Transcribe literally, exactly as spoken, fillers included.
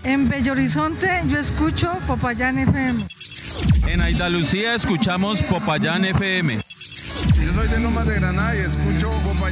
En Bello Horizonte yo escucho Popayán F M. En Andalucía escuchamos Popayán F M. Yo soy de Lomas de Granada y escucho Popayán.